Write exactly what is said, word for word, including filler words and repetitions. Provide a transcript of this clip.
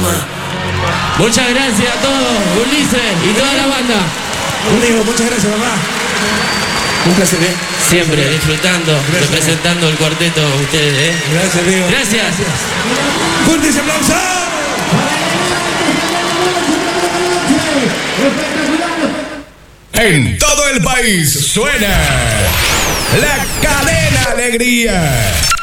Muchas gracias a todos, Ulises y toda la banda. Amigo, muchas gracias, papá. Un placer, ¿eh? Siempre disfrutando, gracias, representando el cuarteto ustedes, ¿eh? Gracias, amigo. Gracias. Gracias. ¡Fuertes aplausos! En todo el país suena la Cadena Alegría.